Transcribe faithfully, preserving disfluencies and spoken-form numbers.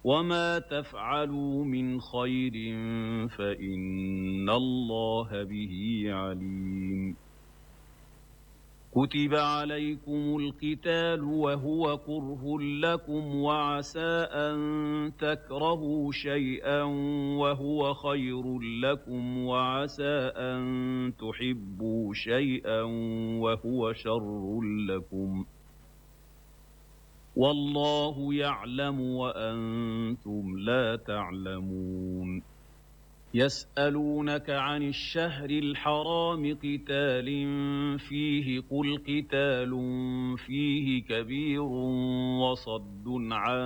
وما تفعلوا من خير فإن الله به عليم. كتب عليكم القتال وهو كره لكم وعسى أن تكرهوا شيئا وهو خير لكم وعسى أن تحبوا شيئا وهو شر لكم والله يعلم وأنتم لا تعلمون. يسألونك عن الشهر الحرام قتال فيه قل قتال فيه كبير وصد عن